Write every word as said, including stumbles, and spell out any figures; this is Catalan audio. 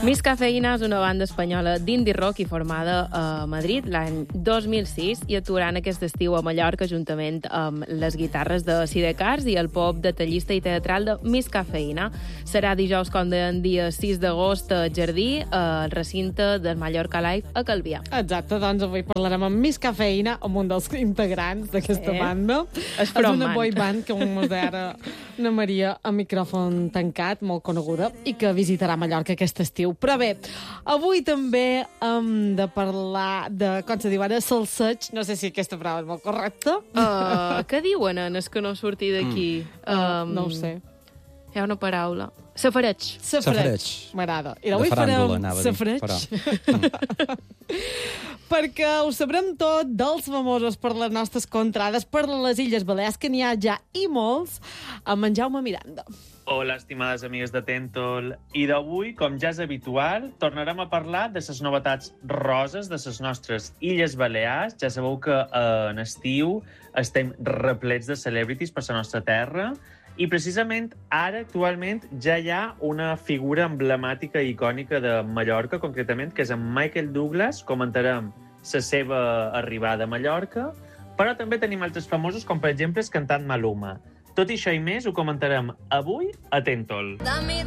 Miss Cafeïna és una banda espanyola d'indie rock i formada a Madrid l'any dos mil sis i actuaran aquest estiu a Mallorca juntament amb les guitarres de Sidecars i el pop detallista i teatral de Miss Cafeïna. Serà dijous, com deien, dia sis d'agost a Jardí, al recinte del Mallorca Live a Calvià. Exacte, doncs avui parlarem amb Miss Cafeïna, amb un dels integrants d'aquesta Sí. banda. És És una frontman. boy band que mos deia ara una Maria a micròfon tancat, molt coneguda, i que visitarà Mallorca aquest estiu. Però bé, avui també hem de parlar de, com se diu ara, salseig. No sé si aquesta paraula és molt correcta. Uh, què diuen, nenes, que no surti d'aquí? Mm. Um, No ho sé. Hi ha una paraula. Safareig. Safareig. M'agrada. I De avui faràndula, farem anava a dir, safareig. però- Perquè ho sabrem tot dels famosos per les nostres contrades per les Illes Balears, que n'hi ha ja i molts, amb en Jaume Miranda. Hola, estimades amigues de Tentol. I d'avui, com ja és habitual, tornarem a parlar de les novetats roses de les nostres Illes Balears. Ja sabeu que eh, en estiu estem replets de celebrities per la nostra terra i precisament ara, actualment, ja hi ha una figura emblemàtica i icònica de Mallorca, concretament, que és en Michael Douglas. Comentarem la seva arribada a Mallorca, però també tenim altres famosos, com per exemple el cantant Maluma. Tot i això i més ho comentarem avui a Tentol.